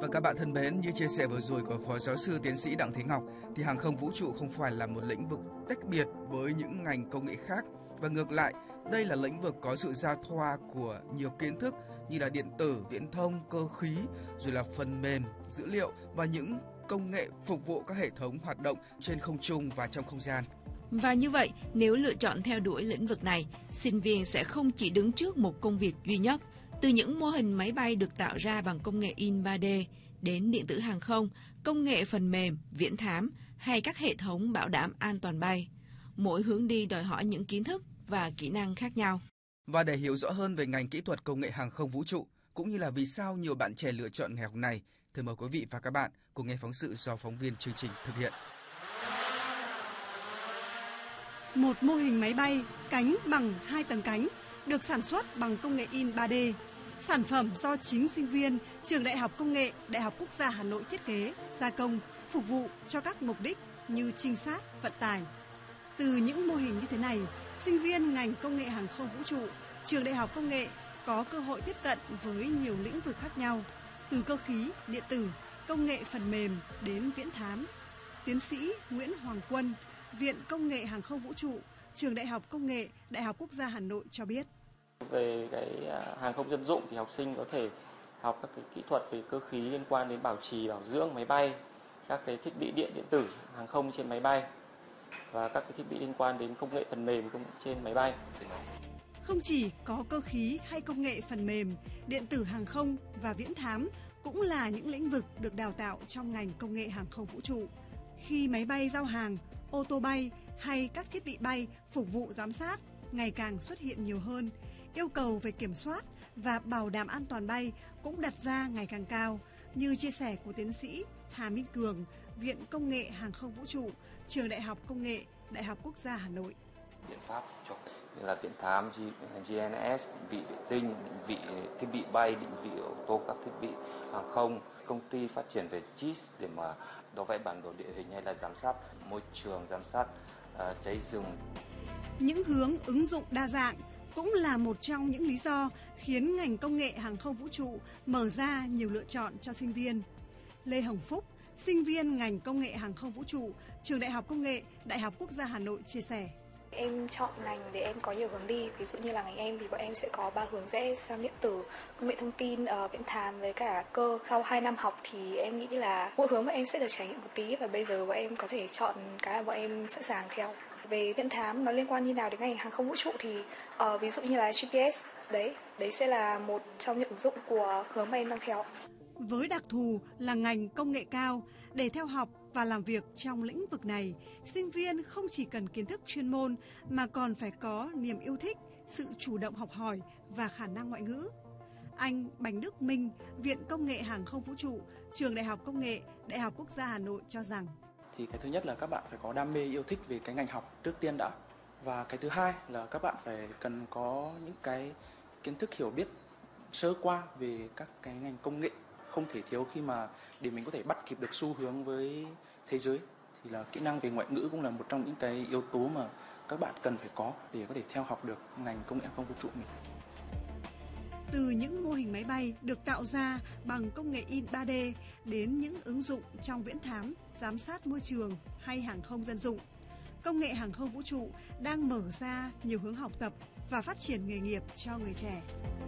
Và các bạn thân mến, như chia sẻ vừa rồi của Phó Giáo sư Tiến sĩ Đặng Thế Ngọc, thì hàng không vũ trụ không phải là một lĩnh vực tách biệt với những ngành công nghệ khác. Và ngược lại, đây là lĩnh vực có sự giao thoa của nhiều kiến thức như là điện tử, viễn thông, cơ khí, rồi là phần mềm, dữ liệu và những công nghệ phục vụ các hệ thống hoạt động trên không trung và trong không gian. Và như vậy, nếu lựa chọn theo đuổi lĩnh vực này, sinh viên sẽ không chỉ đứng trước một công việc duy nhất. Từ những mô hình máy bay được tạo ra bằng công nghệ in 3D đến điện tử hàng không, công nghệ phần mềm, viễn thám hay các hệ thống bảo đảm an toàn bay. Mỗi hướng đi đòi hỏi những kiến thức và kỹ năng khác nhau. Và để hiểu rõ hơn về ngành kỹ thuật công nghệ hàng không vũ trụ, cũng như là vì sao nhiều bạn trẻ lựa chọn ngành học này, thì mời quý vị và các bạn cùng nghe phóng sự do phóng viên chương trình thực hiện. Một mô hình máy bay cánh bằng 2 tầng cánh được sản xuất bằng công nghệ in 3D. Sản phẩm do chính sinh viên Trường Đại học Công nghệ Đại học Quốc gia Hà Nội thiết kế, gia công, phục vụ cho các mục đích như trinh sát, vận tải. Từ những mô hình như thế này, sinh viên ngành công nghệ hàng không vũ trụ, Trường Đại học Công nghệ có cơ hội tiếp cận với nhiều lĩnh vực khác nhau, từ cơ khí, điện tử, công nghệ phần mềm đến viễn thám. Tiến sĩ Nguyễn Hoàng Quân, Viện Công nghệ Hàng không Vũ trụ, Trường Đại học Công nghệ Đại học Quốc gia Hà Nội cho biết. Về cái hàng không dân dụng thì học sinh có thể học các cái kỹ thuật về cơ khí liên quan đến bảo trì, bảo dưỡng máy bay, các cái thiết bị điện tử hàng không trên máy bay và các cái thiết bị liên quan đến công nghệ phần mềm trên máy bay. Không chỉ có cơ khí hay công nghệ phần mềm, điện tử hàng không và viễn thám cũng là những lĩnh vực được đào tạo trong ngành công nghệ hàng không vũ trụ. Khi máy bay giao hàng, ô tô bay hay các thiết bị bay phục vụ giám sát ngày càng xuất hiện nhiều hơn, yêu cầu về kiểm soát và bảo đảm an toàn bay cũng đặt ra ngày càng cao, như chia sẻ của tiến sĩ Hà Minh Cường, Viện Công nghệ Hàng không Vũ trụ, Trường Đại học Công nghệ Đại học Quốc gia Hà Nội. Biện pháp cho như là viễn thám, GNSS, định vị vệ tinh, định vị thiết bị bay, định vị ô tô, các thiết bị hàng không. Công ty phát triển về GIS để mà đo vẽ bản đồ địa hình hay là giám sát môi trường, giám sát cháy rừng. Những hướng ứng dụng đa dạng cũng là một trong những lý do khiến ngành công nghệ hàng không vũ trụ mở ra nhiều lựa chọn cho sinh viên. Lê Hồng Phúc, sinh viên ngành công nghệ hàng không vũ trụ, Trường Đại học Công nghệ Đại học Quốc gia Hà Nội chia sẻ. Em chọn ngành để em có nhiều hướng đi, ví dụ như là ngành em thì bọn em sẽ có 3 hướng rẽ sang điện tử, công nghệ thông tin, viễn thám với cả cơ. Sau 2 năm học thì em nghĩ là mỗi hướng bọn em sẽ được trải nghiệm một tí và bây giờ bọn em có thể chọn cái mà bọn em sẵn sàng theo. Về viễn thám nó liên quan như nào đến ngành hàng không vũ trụ thì ví dụ như là GPS, đấy sẽ là một trong những ứng dụng của hướng mà em đang theo. Với đặc thù là ngành công nghệ cao, để theo học và làm việc trong lĩnh vực này, sinh viên không chỉ cần kiến thức chuyên môn mà còn phải có niềm yêu thích, sự chủ động học hỏi và khả năng ngoại ngữ. Anh Bành Đức Minh, Viện Công nghệ Hàng không Vũ trụ, Trường Đại học Công nghệ Đại học Quốc gia Hà Nội cho rằng thì cái thứ nhất là các bạn phải có đam mê, yêu thích về cái ngành học trước tiên đã. Và cái thứ hai là các bạn phải cần có những cái kiến thức hiểu biết sơ qua về các cái ngành công nghệ, không thể thiếu khi mà để mình có thể bắt kịp được xu hướng với thế giới. Thì là kỹ năng về ngoại ngữ cũng là một trong những cái yếu tố mà các bạn cần phải có để có thể theo học được ngành công nghệ hàng không vũ trụ mình. Từ những mô hình máy bay được tạo ra bằng công nghệ in 3D đến những ứng dụng trong viễn thám, giám sát môi trường hay hàng không dân dụng, công nghệ hàng không vũ trụ đang mở ra nhiều hướng học tập và phát triển nghề nghiệp cho người trẻ.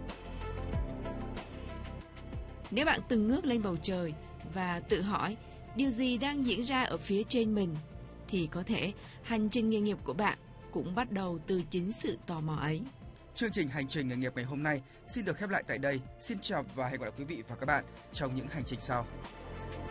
Nếu bạn từng ngước lên bầu trời và tự hỏi điều gì đang diễn ra ở phía trên mình, thì có thể hành trình nghề nghiệp của bạn cũng bắt đầu từ chính sự tò mò ấy. Chương trình Hành trình nghề nghiệp ngày hôm nay xin được khép lại tại đây. Xin chào và hẹn gặp lại quý vị và các bạn trong những hành trình sau.